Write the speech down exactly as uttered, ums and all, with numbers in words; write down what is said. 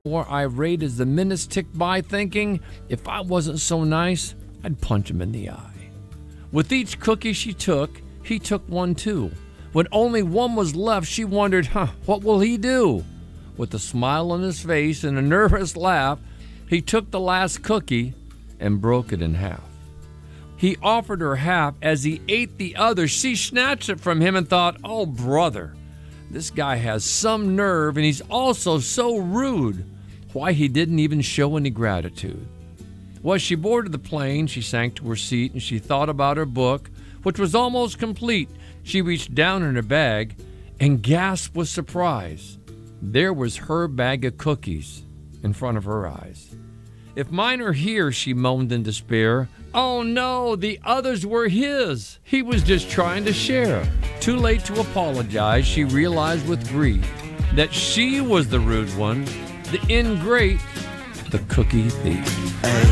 More irate as the minutes ticked by, thinking, if I wasn't so nice, I'd punch him in the eye. With each cookie she took, he took one too. When only one was left, she wondered, huh, what will he do? With a smile on his face and a nervous laugh, he took the last cookie and broke it in half. He offered her half. As he ate the other, she snatched it from him and thought, oh, brother, this guy has some nerve, and he's also so rude. Why, he didn't even show any gratitude. Well, as she boarded the plane, she sank to her seat, and she thought about her book, which was almost complete. She reached down in her bag and gasped with surprise. There was her bag of cookies in front of her eyes. If mine are here, she moaned in despair. Oh no, the others were his. He was just trying to share. Too late to apologize, she realized with grief that she was the rude one, the ingrate, the cookie thief.